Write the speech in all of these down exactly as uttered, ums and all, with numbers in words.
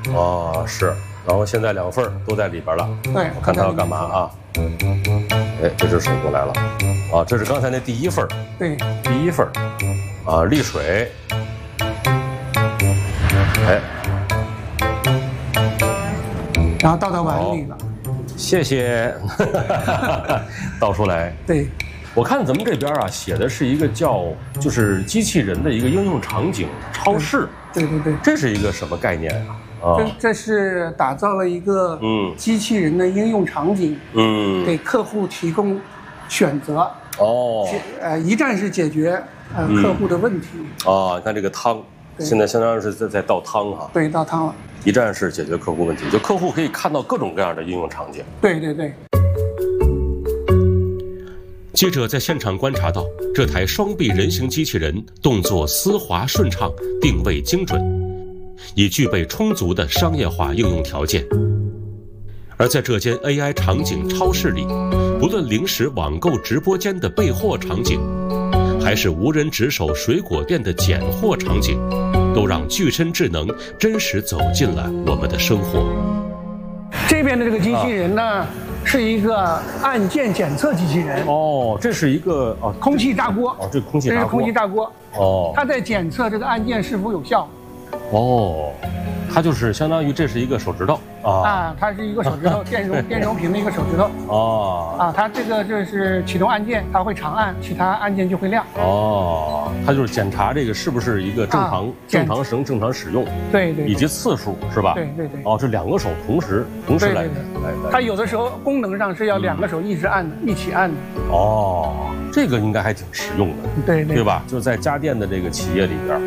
哦，是。然后现在两份都在里边了。 对， 我看他要干嘛啊？哎，这只手过来了。啊，这是刚才那第一份。 对， 第一份。啊，沥水。哎。 然后倒到碗里了。 谢谢。倒出来。 对。 我看咱们这边啊，写的是一个叫就是机器人的一个应用场景超市。 对对对。 这是一个什么概念啊？啊， 这这是打造了一个嗯机器人的应用场景，嗯，给客户提供选择。哦。呃，一站式解决呃客户的问题。 啊，你看这个汤，现在相当于是在在倒汤啊。 对，倒汤了。 一站式解决客户问题，就客户可以看到各种各样的应用场景。 对对对。 记者在现场观察到，这台双臂人形机器人动作丝滑顺畅，定位精准，已具备充足的商业化应用条件。而在这间 A I 场景超市里，不论零食网购直播间的备货场景，还是无人值守水果店的拣货场景，都让具身智能真实走进了我们的生活。 这边的这个机器人呢，啊是一个按键检测机器人。 哦，这是一个哦， 空气炸锅。 哦，这空气炸锅。 这是空气炸锅。 哦。 它在检测这个按键是否有效。 哦，它就是相当于这是一个手指头啊。 啊，它是一个手指头，电容电容屏的一个手指头。哦。啊，它这个就是启动按键，它会长按，其他按键就会亮。 哦，它就是检查这个是不是一个正常、啊、正常使用、正常使用。 对 对, 对。 以及次数是吧？ 对对对。 哦，这两个手同时同时来来来。 它有的时候功能上是要两个手一直按的，嗯、一起按的。 哦，这个应该还挺实用的。 对 对, 对吧？就在家电的这个企业里边。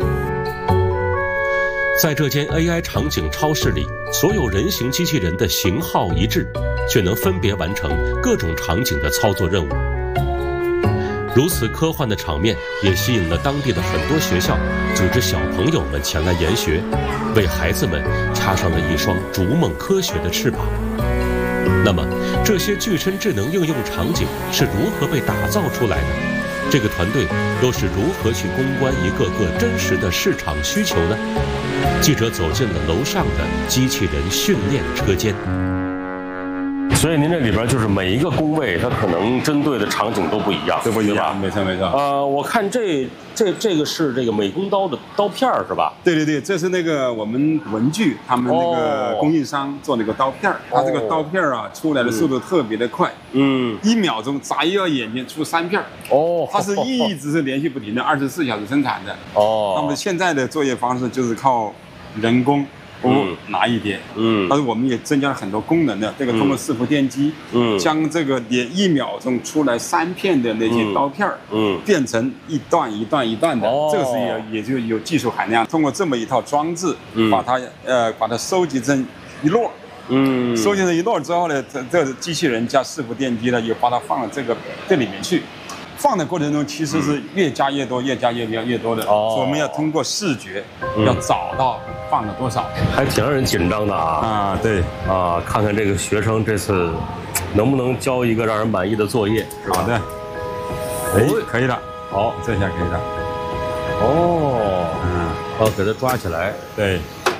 在这间 A I 场景超市里，所有人形机器人的型号一致，却能分别完成各种场景的操作任务。如此科幻的场面，也吸引了当地的很多学校组织小朋友们前来研学，为孩子们插上了一双逐梦科学的翅膀。那么，这些具身智能应用场景是如何被打造出来的？这个团队又是如何去攻关一个个真实的市场需求呢？记者走进了楼上的机器人训练车间。 所以您这里边就是每一个工位，它可能针对的场景都不一样， 都不一样，没错没错。 呃，我看这这这个是这个美工刀的刀片是吧？ 对对对，这是那个我们文具他们那个供应商做那个刀片，它这个刀片啊出来的速度特别的快，嗯，一秒钟眨一个眼睛出三片。哦，它是一直是连续不停的，二十四小时生产的。哦，那么现在的作业方式就是靠人工。嗯，拿一点，嗯，但是我们也增加了很多功能的，这个通过伺服电机，嗯，将这个连一秒钟出来三片的那些刀片，嗯，变成一段一段一段的，哦，这个是也也就有技术含量。通过这么一套装置，嗯，把它呃把它收集成一摞，嗯，收集成一摞之后呢，这这机器人加伺服电机呢，又把它放到这个这里面去。放的过程中其实是越加越多，越加越越越多的。哦，所以我们要通过视觉，嗯，要找到放了多少， 还挺让人紧张的啊！ 啊，对啊，看看这个学生这次能不能交一个让人满意的作业，是吧？ 好的，哎，可以了，好，这下可以了。 哦，嗯，哦，给它抓起来， 对，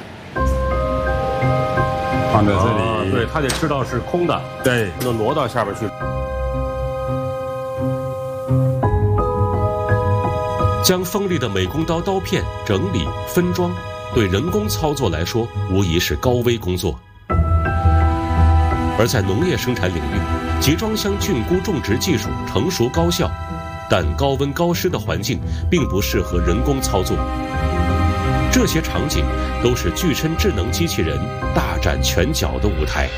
放在这里， 啊，对，他得知道是空的， 对， 不能挪到下边去。 将锋利的美工刀刀片整理分装，对人工操作来说无疑是高危工作。而在农业生产领域，集装箱菌菇种植技术成熟高效，但高温高湿的环境并不适合人工操作。这些场景都是具身智能机器人大展拳脚的舞台。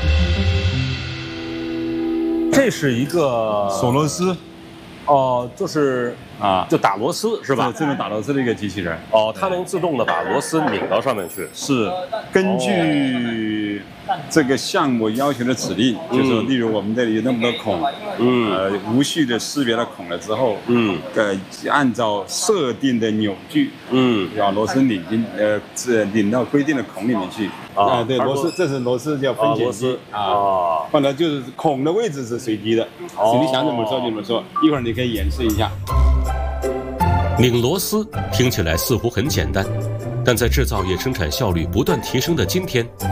这是一个锁螺丝。 哦，就是啊，就打螺丝是吧？ 这种打螺丝的一个机器人。 哦，它能自动的把螺丝拧到上面去。 是，根据这个项目要求的指令，就是说，例如我们这里有那么多孔，嗯，呃，无序的识别了孔了之后，嗯，呃，按照设定的扭矩，嗯，把螺丝拧进，呃，是拧到规定的孔里面去。啊，对，螺丝，这是螺丝叫分拣机啊。后来就是孔的位置是随机的，所以你想怎么做就怎么做。一会儿你可以演示一下。 拧螺丝听起来似乎很简单，但在制造业生产效率不断提升的今天，